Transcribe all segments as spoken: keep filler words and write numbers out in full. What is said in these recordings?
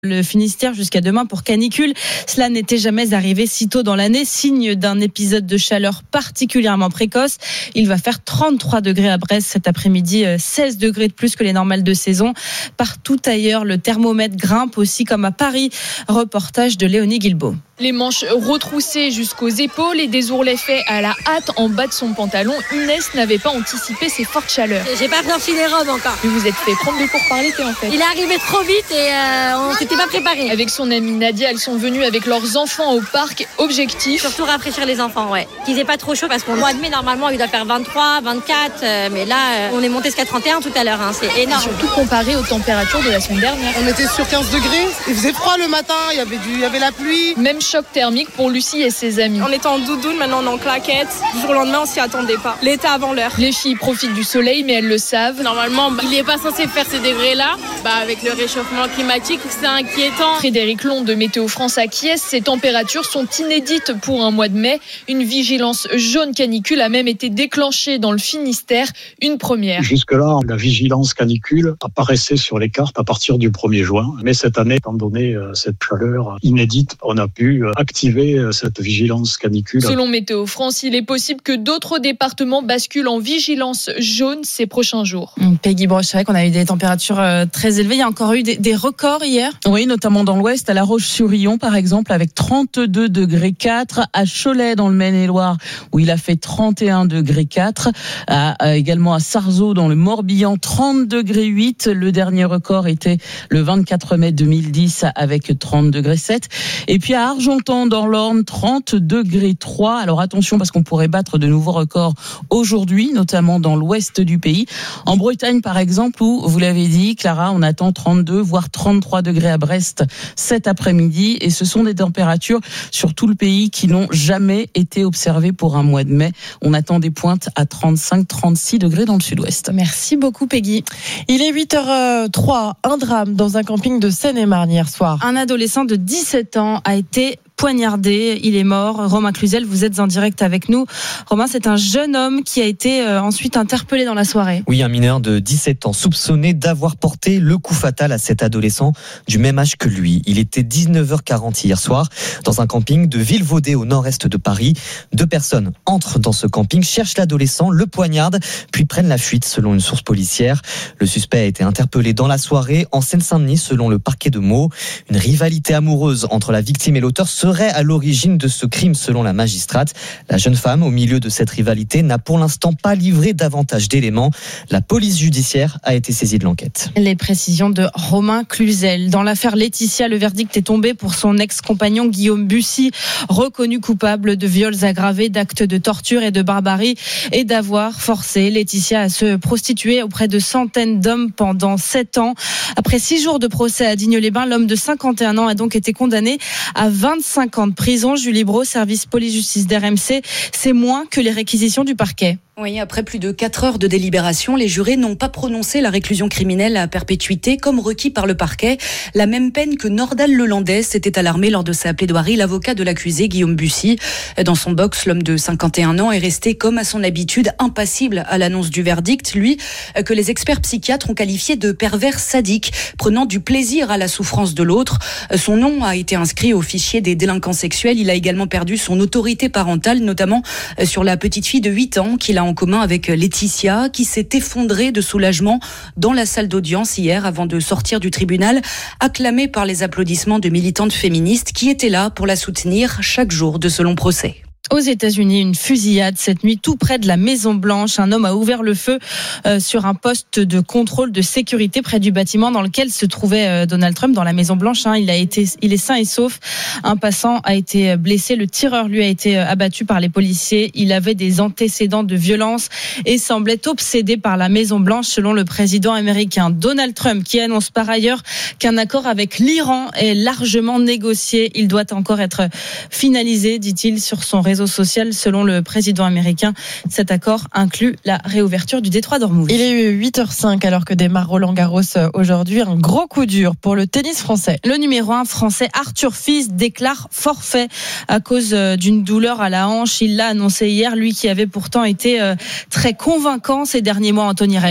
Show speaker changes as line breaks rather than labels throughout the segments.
Le Finistère jusqu'à demain pour canicule. Cela n'était jamais arrivé si tôt dans l'année, signe d'un épisode de chaleur particulièrement précoce. Il va faire trente-trois degrés à Brest cet après-midi, seize degrés de plus que les normales de saison. Partout ailleurs, le thermomètre grimpe aussi comme à Paris. Reportage de Léonie Guilbault.
Les manches retroussées jusqu'aux épaules et des ourlets faits à la hâte en bas de son pantalon. Inès n'avait pas anticipé ces fortes chaleurs.
J'ai pas sorti les robes encore.
Mais vous êtes fait prendre de cours par l'été en fait.
Il est arrivé trop vite et euh, on s'était pas préparé.
Avec son amie Nadia, elles sont venues avec leurs enfants au parc. Objectif,
surtout rafraîchir les enfants, ouais. Qu'ils aient pas trop chaud parce qu'au mois de mai, normalement, il doit faire vingt-trois, vingt-quatre. Euh, mais là, euh, on est monté jusqu'à trente et un tout à l'heure. Hein, c'est énorme.
Surtout comparé aux températures de la semaine dernière.
On était sur quinze degrés. Il faisait froid le matin. Il y avait, du, il y avait la pluie.
Même choc thermique pour Lucie et ses amis.
On était en doudoune, maintenant on est en claquettes. Du jour au lendemain, on s'y attendait pas. L'été avant l'heure.
Les filles profitent du soleil, mais elles le savent.
Normalement, bah, il n'est pas censé faire ces degrés-là. Bah, avec le réchauffement climatique, c'est inquiétant.
Frédéric Long de Météo France acquiesce. Ces températures sont inédites pour un mois de mai. Une vigilance jaune canicule a même été déclenchée dans le Finistère. Une première.
Jusque-là, la vigilance canicule apparaissait sur les cartes à partir du premier juin. Mais cette année, étant donné cette chaleur inédite, on a pu activer cette vigilance canicule.
Selon Météo France, il est possible que d'autres départements basculent en vigilance jaune ces prochains jours.
Peggy Broche, c'est vrai qu'on a eu des températures euh, très élevées. Il y a encore eu des, des records hier.
Oui, notamment dans l'ouest, à La Roche-sur-Yon, par exemple, avec trente-deux degrés quatre. À Cholet, dans le Maine-et-Loire, où il a fait trente et un degrés quatre. À, à, également à Sarzeau, dans le Morbihan, trente degrés huit. Le dernier record était le vingt-quatre mai deux mille dix, avec trente degrés sept. Et puis à Argentan, dans l'Orne, trente degrés trois. Alors attention, parce qu'on pourrait battre de nouveaux records aujourd'hui, notamment dans l'ouest du pays. En Bretagne, par exemple, où, vous l'avez dit, Clara, on attend trente-deux, voire trente-trois degrés à Brest cet après-midi. Et ce sont des températures sur tout le pays qui n'ont jamais été observées pour un mois de mai. On attend des pointes à trente-cinq, trente-six degrés dans le sud-ouest.
Merci beaucoup, Peggy.
Il est huit heures trois. Un drame dans un camping de Seine-et-Marne hier soir.
Un adolescent de dix-sept ans a été poignardé, il est mort. Romain Cluzel, vous êtes en direct avec nous. Romain, c'est un jeune homme qui a été euh, ensuite interpellé dans la soirée.
Oui, un mineur de dix-sept ans soupçonné d'avoir porté le coup fatal à cet adolescent du même âge que lui. Il était dix-neuf heures quarante hier soir dans un camping de Villevaudée au nord-est de Paris. Deux personnes entrent dans ce camping, cherchent l'adolescent, le poignardent, puis prennent la fuite selon une source policière. Le suspect a été interpellé dans la soirée en Seine-Saint-Denis selon le parquet de Meaux. Une rivalité amoureuse entre la victime et l'auteur serait à l'origine de ce crime selon la magistrate. La jeune femme, au milieu de cette rivalité, n'a pour l'instant pas livré davantage d'éléments. La police judiciaire a été saisie de l'enquête.
Les précisions de Romain Cluzel. Dans l'affaire Laetitia, le verdict est tombé pour son ex-compagnon Guillaume Bussy, reconnu coupable de viols aggravés, d'actes de torture et de barbarie et d'avoir forcé Laetitia à se prostituer auprès de centaines d'hommes pendant sept ans. Après six jours de procès à Digne-les-Bains, l'homme de cinquante et un ans a donc été condamné à vingt-cinq ans de prison. Julie Brault, service police-justice d'R M C, c'est moins que les réquisitions du parquet.
Oui, après plus de quatre heures de délibération, les jurés n'ont pas prononcé la réclusion criminelle à perpétuité comme requis par le parquet. La même peine que Nordal Lelandais s'était alarmé lors de sa plaidoirie. L'avocat de l'accusé, Guillaume Bussy. Dans son box, l'homme de cinquante et un ans est resté, comme à son habitude, impassible à l'annonce du verdict. Lui, que les experts psychiatres ont qualifié de pervers sadique, prenant du plaisir à la souffrance de l'autre. Son nom a été inscrit au fichier des délinquants sexuels. Il a également perdu son autorité parentale, notamment sur la petite fille de huit ans qu'il a en commun avec Laetitia, qui s'est effondrée de soulagement dans la salle d'audience hier avant de sortir du tribunal, acclamée par les applaudissements de militantes féministes qui étaient là pour la soutenir chaque jour de ce long procès.
Aux États-Unis, une fusillade cette nuit tout près de la Maison-Blanche. Un homme a ouvert le feu euh, sur un poste de contrôle de sécurité près du bâtiment dans lequel se trouvait euh, Donald Trump, dans la Maison-Blanche. Hein. Il a été, il est sain et sauf. Un passant a été blessé. Le tireur, lui, a été abattu par les policiers. Il avait des antécédents de violence et semblait obsédé par la Maison-Blanche, selon le président américain Donald Trump, qui annonce par ailleurs qu'un accord avec l'Iran est largement négocié. Il doit encore être finalisé, dit-il, sur son réseau social. Selon le président américain, cet accord inclut la réouverture du détroit d'Ormuz.
Il est huit heures cinq alors que démarre Roland Garros aujourd'hui. Un gros coup dur pour le tennis français.
Le numéro un français Arthur Fils déclare forfait à cause d'une douleur à la hanche. Il l'a annoncé hier, lui qui avait pourtant été très convaincant ces derniers mois, Anthony Reich.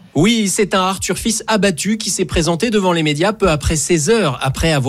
Oui, c'est un Arthur Fils abattu qui s'est présenté devant les médias peu après seize heures, après avoir